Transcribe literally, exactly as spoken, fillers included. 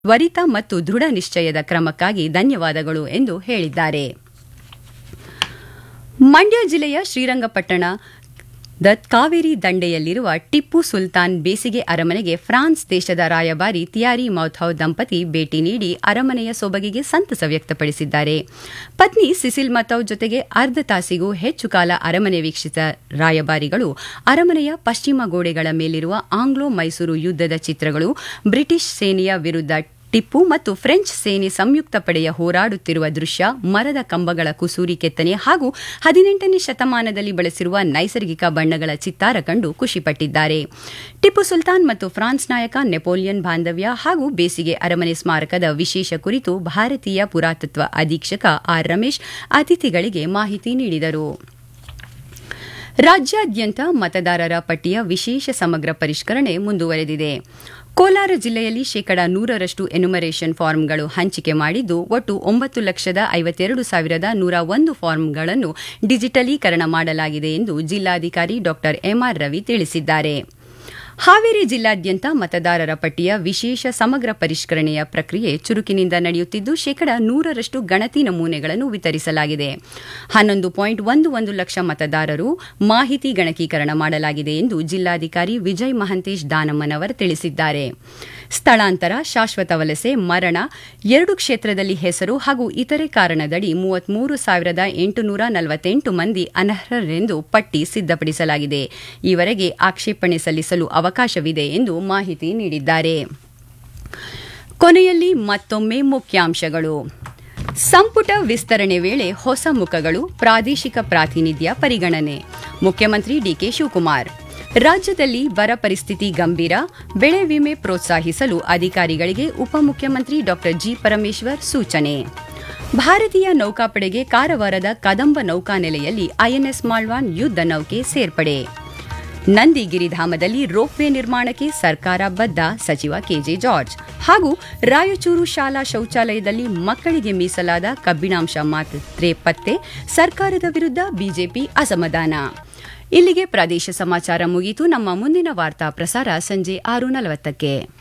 ತ್ವರಿತ ಮತ್ತು ದೃಢ ನಿಶ್ಚಯದ ಕ್ರಮಕ್ಕಾಗಿ ಧನ್ಯವಾದಗಳು ಎಂದು ಹೇಳಿದ್ದಾರೆ. ಮಂಡ್ಯ ಜಿಲ್ಲೆಯ ಶ್ರೀರಂಗಪಟ್ಟಣ ಕಾವೇರಿ ದಂಡೆಯಲ್ಲಿರುವ ಟಿಪ್ಪು ಸುಲ್ತಾನ್ ಬೇಸಿಗೆ ಅರಮನೆಗೆ ಫ್ರಾನ್ಸ್ ದೇಶದ ರಾಯಭಾರಿ ಥಿಯಾರಿ ಮೌಥೌ ದಂಪತಿ ಭೇಟಿ ನೀಡಿ ಅರಮನೆಯ ಸೊಬಗಿಗೆ ಸಂತಸ ವ್ಯಕ್ತಪಡಿಸಿದ್ದಾರೆ. ಪತ್ನಿ ಸಿಸಿಲ್ ಮಥೌ ಜೊತೆಗೆ ಅರ್ಧ ತಾಸಿಗೂ ಹೆಚ್ಚು ಕಾಲ ಅರಮನೆ ವೀಕ್ಷಿಸಿದ ರಾಯಭಾರಿಗಳು ಅರಮನೆಯ ಪಶ್ಚಿಮ ಗೋಡೆಗಳ ಮೇಲಿರುವ ಆಂಗ್ಲೋ ಮೈಸೂರು ಯುದ್ದದ ಚಿತ್ರಗಳು, ಬ್ರಿಟಿಷ್ ಸೇನೆಯ ವಿರುದ್ಧ ಟಿಪ್ಪು ಮತ್ತು ಫ್ರೆಂಚ್ ಸೇನೆ ಸಂಯುಕ್ತ ಪಡೆಯ ಹೋರಾಡುತ್ತಿರುವ ದೃಶ್ಯ, ಮರದ ಕಂಬಗಳ ಕುಸೂರಿ ಕೆತ್ತನೆ ಹಾಗೂ ಹದಿನೆಂಟನೇ ಶತಮಾನದಲ್ಲಿ ಬಳಸಿರುವ ನೈಸರ್ಗಿಕ ಬಣ್ಣಗಳ ಚಿತ್ತಾರ ಕಂಡು ಖುಷಿಪಟ್ಟಿದ್ದಾರೆ. ಟಿಪ್ಪು ಸುಲ್ತಾನ್ ಮತ್ತು ಫ್ರಾನ್ಸ್ ನಾಯಕ ನೆಪೋಲಿಯನ್ ಬಾಂಧವ್ಯ ಹಾಗೂ ಬೇಸಿಗೆ ಅರಮನೆ ಸ್ಮಾರಕದ ವಿಶೇಷ ಕುರಿತು ಭಾರತೀಯ ಪುರಾತತ್ವ ಅಧೀಕ್ಷಕ ಆರ್ ರಮೇಶ್ ಅತಿಥಿಗಳಿಗೆ ಮಾಹಿತಿ ನೀಡಿದರು. ರಾಜ್ಯಾದ್ಯಂತ ಮತದಾರರ ಪಟ್ಟಿಯ ವಿಶೇಷ ಸಮಗ್ರ ಪರಿಷ್ಕರಣೆ ಮುಂದುವರೆದಿದೆ. ಕೋಲಾರ ಜಿಲ್ಲೆಯಲ್ಲಿ ಶೇಕಡಾ ನೂರರಷ್ಟು ಎನ್ಯುಮರೇಷನ್ ಫಾರ್ಮ್ಗಳು ಹಂಚಿಕೆ ಮಾಡಿದ್ದು, ಒಟ್ಟು ಒಂಬತ್ತು ಲಕ್ಷದ ಐವತ್ತೆರಡು ಸಾವಿರದ ನೂರ ಒಂದು ಫಾರ್ಮ್ಗಳನ್ನು ಡಿಜಿಟಲೀಕರಣ ಮಾಡಲಾಗಿದೆ ಎಂದು ಜಿಲ್ಲಾಧಿಕಾರಿ ಡಾ ಎಂಆರ್ ರವಿ ತಿಳಿಸಿದ್ದಾರೆ. ಹಾವೇರಿ ಜಿಲ್ಲಾದ್ಯಂತ ಮತದಾರರ ಪಟ್ಟಿಯ ವಿಶೇಷ ಸಮಗ್ರ ಪರಿಷ್ಕರಣೆಯ ಪ್ರಕ್ರಿಯೆ ಚುರುಕಿನಿಂದ ನಡೆಯುತ್ತಿದ್ದು, ಶೇಕಡಾ ನೂರರಷ್ಟು ಗಣತಿ ನಮೂನೆಗಳನ್ನು ವಿತರಿಸಲಾಗಿದೆ. ಹನ್ನೊಂದು ಪಾಯಿಂಟ್ ಒಂದು ಒಂದು ಲಕ್ಷ ಮತದಾರರು ಮಾಹಿತಿ ಗಣಕೀಕರಣ ಮಾಡಲಾಗಿದೆ ಎಂದು ಜಿಲ್ಲಾಧಿಕಾರಿ ವಿಜಯ್ ಮಹಂತೇಶ್ ದಾನಮ್ಮನವರ್ ತಿಳಿಸಿದ್ದಾರೆ. ಸ್ಥಳಾಂತರ, ಶಾಶ್ವತ ವಲಸೆ, ಮರಣ, ಎರಡು ಕ್ಷೇತ್ರದಲ್ಲಿ ಹೆಸರು ಹಾಗೂ ಇತರೆ ಕಾರಣದಡಿ ಮೂವತ್ಮೂರು ಸಾವಿರದ ಎಂಟುನೂರ ನಲವತ್ತೆಂಟು ಮಂದಿ ಅನರ್ಹರೆಂದು ಪಟ್ಟಿ ಸಿದ್ಧಪಡಿಸಲಾಗಿದೆ. ಈವರೆಗೆ ಆಕ್ಷೇಪಣೆ ಸಲ್ಲಿಸಲು ಅವಕಾಶವಿದೆ ಎಂದು ಮಾಹಿತಿ ನೀಡಿದ್ದಾರೆ. ಕೊನೆಯಲ್ಲಿ ಮತ್ತೊಮ್ಮೆ ಮುಖ್ಯಾಂಶಗಳು. ಸಂಪುಟ ವಿಸ್ತರಣೆ ವೇಳೆ ಹೊಸ ಮುಖಗಳು, ಪ್ರಾದೇಶಿಕ ಪ್ರಾತಿನಿಧ್ಯ ಪರಿಗಣನೆ. ಮುಖ್ಯಮಂತ್ರಿ ಡಿಕೆ ಶಿವಕುಮಾರ್. ರಾಜ್ಯದಲ್ಲಿ ಬರ ಪರಿಸ್ಥಿತಿ ಗಂಭೀರ, ಬೆಳೆ ವಿಮೆ ಪ್ರೋತ್ಸಾಹಿಸಲು ಅಧಿಕಾರಿಗಳಿಗೆ ಉಪಮುಖ್ಯಮಂತ್ರಿ ಡಾ ಜಿ ಪರಮೇಶ್ವರ್ ಸೂಚನೆ. ಭಾರತೀಯ ನೌಕಾಪಡೆಗೆ ಕಾರವಾರದ ಕದಂಬ ನೌಕಾನೆಲೆಯಲ್ಲಿ ಐಎನ್ಎಸ್ ಮಾಳ್ವಾನ್ ಯುದ್ಧ ನೌಕೆ ಸೇರ್ಪಡೆ. ನಂದಿಗಿರಿಧಾಮದಲ್ಲಿ ರೋಪ್ವೇ ನಿರ್ಮಾಣಕ್ಕೆ ಸರ್ಕಾರ ಬದ್ಧ, ಸಚಿವ ಕೆಜೆ ಜಾರ್ಜ್. ಹಾಗೂ ರಾಯಚೂರು ಶಾಲಾ ಶೌಚಾಲಯದಲ್ಲಿ ಮಕ್ಕಳಿಗೆ ಮೀಸಲಾದ ಕಬ್ಬಿಣಾಂಶ ಮಾತ್ರೆ ಪತ್ತೆ, ಸರ್ಕಾರದ ವಿರುದ್ಧ ಬಿಜೆಪಿ ಅಸಮಾಧಾನ. ಇಲ್ಲಿಗೆ ಪ್ರದೇಶ ಸಮಾಚಾರ ಮುಗಿಯಿತು. ನಮ್ಮ ಮುಂದಿನ ವಾರ್ತಾ ಪ್ರಸಾರ ಸಂಜೆ ಆರು ನಲವತ್ತಕ್ಕೆ.